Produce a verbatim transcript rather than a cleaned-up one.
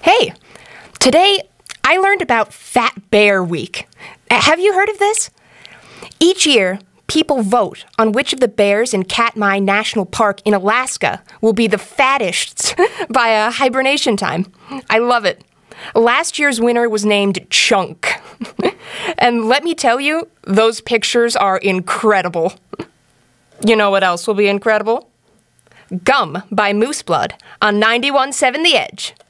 Hey, today I learned about Fat Bear Week. Have you heard of this? Each year, people vote on which of the bears in Katmai National Park in Alaska will be the fattest by uh, hibernation time. I love it. Last year's winner was named Chunk. And let me tell you, those pictures are incredible. You know what else will be incredible? Gum by Moose Blood on ninety-one point seven The Edge.